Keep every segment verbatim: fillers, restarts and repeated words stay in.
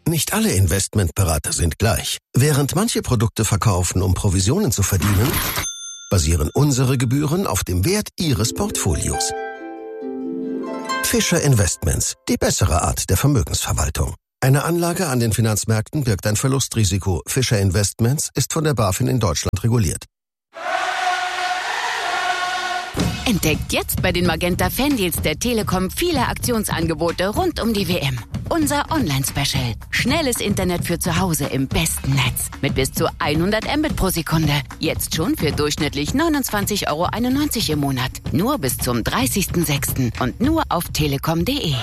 Nicht alle Investmentberater sind gleich. Während manche Produkte verkaufen, um Provisionen zu verdienen, basieren unsere Gebühren auf dem Wert Ihres Portfolios. Fischer Investments, die bessere Art der Vermögensverwaltung. Eine Anlage an den Finanzmärkten birgt ein Verlustrisiko. Fischer Investments ist von der BaFin in Deutschland reguliert. Entdeckt jetzt bei den Magenta Fandeals der Telekom viele Aktionsangebote rund um die W M. Unser Online-Special. Schnelles Internet für zu Hause im besten Netz. Mit bis zu hundert Mbit pro Sekunde. Jetzt schon für durchschnittlich neunundzwanzig Euro einundneunzig im Monat. Nur bis zum dreißigsten sechsten und nur auf telekom punkt de.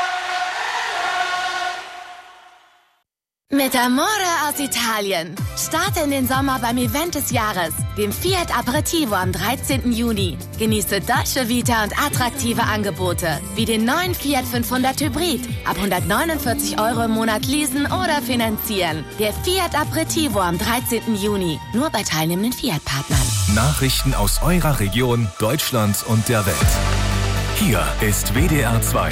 Mit Amore aus Italien. Starte in den Sommer beim Event des Jahres, dem Fiat Aperitivo am dreizehnten Juni. Genieße Dolce Vita und attraktive Angebote, wie den neuen Fiat fünfhundert Hybrid. Ab hundertneunundvierzig Euro im Monat leasen oder finanzieren. Der Fiat Aperitivo am dreizehnten Juni. Nur bei teilnehmenden Fiat-Partnern. Nachrichten aus eurer Region, Deutschland und der Welt. Hier ist W D R zwei.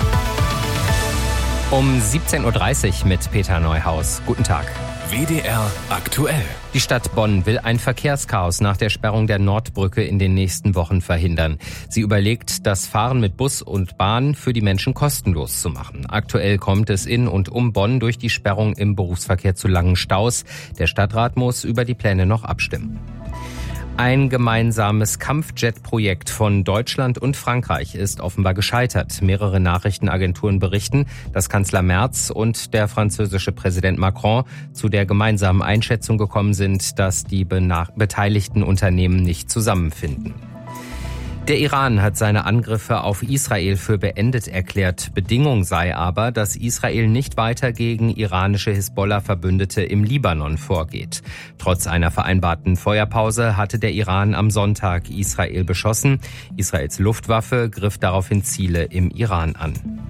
Um siebzehn Uhr dreißig mit Peter Neuhaus. Guten Tag. W D R aktuell. Die Stadt Bonn will ein Verkehrschaos nach der Sperrung der Nordbrücke in den nächsten Wochen verhindern. Sie überlegt, das Fahren mit Bus und Bahn für die Menschen kostenlos zu machen. Aktuell kommt es in und um Bonn durch die Sperrung im Berufsverkehr zu langen Staus. Der Stadtrat muss über die Pläne noch abstimmen. Ein gemeinsames Kampfjet-Projekt von Deutschland und Frankreich ist offenbar gescheitert. Mehrere Nachrichtenagenturen berichten, dass Kanzler Merz und der französische Präsident Macron zu der gemeinsamen Einschätzung gekommen sind, dass die beteiligten Unternehmen nicht zusammenfinden. Der Iran hat seine Angriffe auf Israel für beendet erklärt. Bedingung sei aber, dass Israel nicht weiter gegen iranische Hisbollah-Verbündete im Libanon vorgeht. Trotz einer vereinbarten Feuerpause hatte der Iran am Sonntag Israel beschossen. Israels Luftwaffe griff daraufhin Ziele im Iran an.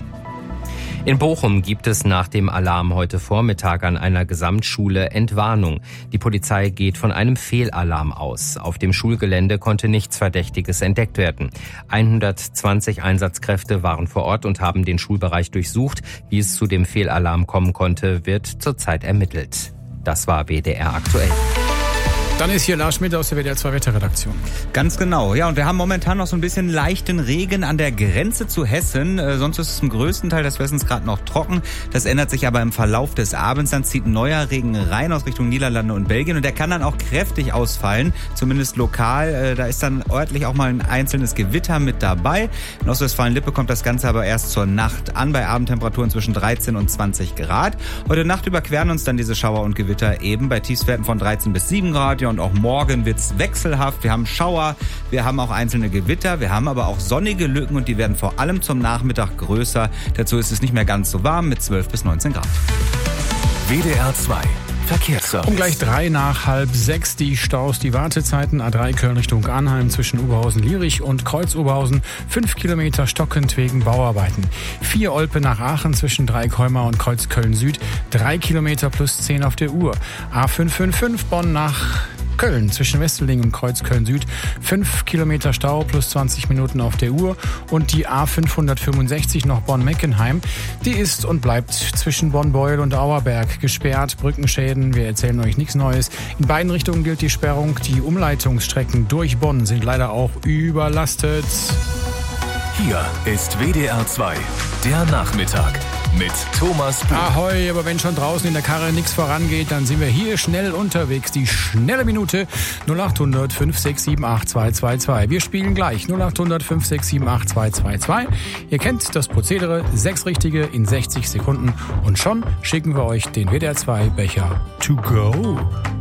In Bochum gibt es nach dem Alarm heute Vormittag an einer Gesamtschule Entwarnung. Die Polizei geht von einem Fehlalarm aus. Auf dem Schulgelände konnte nichts Verdächtiges entdeckt werden. hundertzwanzig Einsatzkräfte waren vor Ort und haben den Schulbereich durchsucht. Wie es zu dem Fehlalarm kommen konnte, wird zurzeit ermittelt. Das war W D R aktuell. Dann ist hier Lars Schmidt aus der W D R zwei Wetterredaktion. Ganz genau. Ja, und wir haben momentan noch so ein bisschen leichten Regen an der Grenze zu Hessen. Äh, sonst ist es im größten Teil des Westens gerade noch trocken. Das ändert sich aber im Verlauf des Abends. Dann zieht neuer Regen rein aus Richtung Niederlande und Belgien. Und der kann dann auch kräftig ausfallen, zumindest lokal. Äh, da ist dann örtlich auch mal ein einzelnes Gewitter mit dabei. In Ostwestfalen-Lippe kommt das Ganze aber erst zur Nacht an, bei Abendtemperaturen zwischen dreizehn und zwanzig Grad. Heute Nacht überqueren uns dann diese Schauer und Gewitter eben bei Tiefstwerten von dreizehn bis sieben Grad. Und auch morgen wird's wechselhaft. Wir haben Schauer, wir haben auch einzelne Gewitter, wir haben aber auch sonnige Lücken und die werden vor allem zum Nachmittag größer. Dazu ist es nicht mehr ganz so warm mit zwölf bis neunzehn Grad. W D R zwei Verkehrsservice. Um gleich drei nach halb sechs die Staus, die Wartezeiten. A drei Köln Richtung Arnheim zwischen Oberhausen-Lierich und Kreuz-Oberhausen. Fünf Kilometer stockend wegen Bauarbeiten. Vier Olpe nach Aachen zwischen Dreikolmer und Kreuz Köln-Süd. Drei Kilometer plus zehn auf der Uhr. A fünf fünf fünf Bonn nach Köln zwischen Wesseling und Kreuz Köln-Süd. Fünf Kilometer Stau plus zwanzig Minuten auf der Uhr. Und die A fünfhundertfünfundsechzig nach Bonn-Meckenheim, die ist und bleibt zwischen Bonn-Beuel und Auerberg gesperrt. Brückenschäden, wir erzählen euch nichts Neues. In beiden Richtungen gilt die Sperrung. Die Umleitungsstrecken durch Bonn sind leider auch überlastet. Hier ist W D R zwei, der Nachmittag mit Thomas Buch. Ahoi, aber wenn schon draußen in der Karre nichts vorangeht, dann sind wir hier schnell unterwegs. Die schnelle Minute null acht hundert fünf sechs sieben acht zwei zwei zwei. Wir spielen gleich null acht hundert fünf sechs sieben acht zwei zwei zwei. Ihr kennt das Prozedere, sechs richtige in sechzig Sekunden und schon schicken wir euch den W D R zwei Becher to go.